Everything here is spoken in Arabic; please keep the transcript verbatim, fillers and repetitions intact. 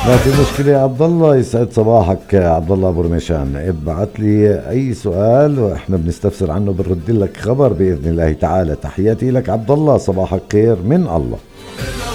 ما في مشكلة يا عبد الله، يسعد صباحك يا عبد الله ابو رميشان. ابعت لي اي سؤال واحنا بنستفسر عنه بنرد لك خبر باذن الله تعالى. تحياتي لك عبد الله، صباحك خير من الله.